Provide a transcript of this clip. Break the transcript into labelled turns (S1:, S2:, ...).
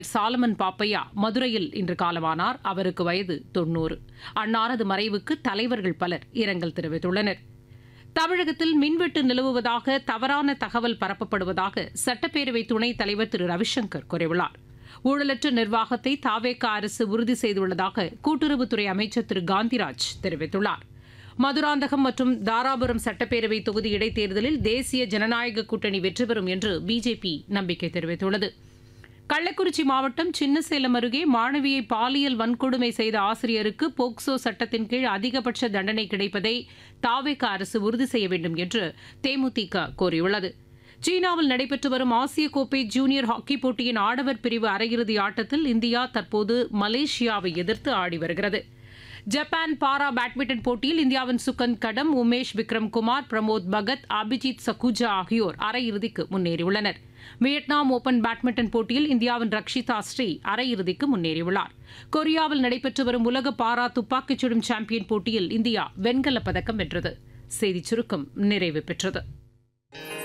S1: சாலமன் பாப்பையா மதுரையில் இன்று காலமானார். அவருக்கு வயது 90. அன்னாரது மறைவுக்கு தலைவர்கள் பலர் இரங்கல் தெரிவித்துள்ளனர். தமிழகத்தில் மின்வெட்டு நிலவுவதாக தவறான தகவல் பரப்பப்படுவதாக சட்டப்பேரவை துணைத் தலைவர் திரு ரவிசங்கர் கூறியுள்ளார். ஊழலற்ற நிர்வாகத்தை தாவேக அரசு உறுதி செய்துள்ளதாக கூட்டுறவுத்துறை அமைச்சர் திரு காந்திராஜ் தெரிவித்துள்ளார். மதுராந்தகம் மற்றும் தாராபுரம் சட்டப்பேரவை தொகுதி இடைத்தேர்தலில் தேசிய ஜனநாயக கூட்டணி வெற்றி பெறும் என்று பிஜேபி நம்பிக்கை தெரிவித்துள்ளது. கள்ளக்குறிச்சி மாவட்டம் சின்னசேலம் அருகே மாணவியை பாலியல் வன்கொடுமை செய்த ஆசிரியருக்கு போக்சோ சட்டத்தின் கீழ் அதிகபட்ச தண்டனை கிடைப்பதை தாவேக அரசு உறுதி செய்ய வேண்டும் என்று தேமுதிக கோரியுள்ளது. சீனாவில் நடைபெற்று வரும் ஆசிய கோப்பை ஜூனியர் ஹாக்கி போட்டியின் ஆடவர் பிரிவு அரையிறுதி ஆட்டத்தில் இந்தியா தற்போது மலேசியாவை எதிர்த்து ஆடி வருகிறது. ஜப்பான் பாரா பேட்மிண்டன் போட்டியில் இந்தியாவின் சுகந்த் கடம், உமேஷ் விக்ரம்குமார், பிரமோத் பகத், அபிஜித் சகுஜா ஆகியோர் அரையிறுதிக்கு முன்னேறியுள்ளனர். வியட்நாம் ஓபன் பேட்மிண்டன் போட்டியில் இந்தியாவின் ரக்ஷிதா ஸ்ரீ அரையிறுதிக்கு முன்னேறியுள்ளார். கொரியாவில் நடைபெற்று வரும் உலக பாரா துப்பாக்கிச் சுடும் சாம்பியன் போட்டியில் இந்தியா வெண்கலப் பதக்கம் வென்றது. செய்திச் சுருக்கம் நிறைவு பெற்றது.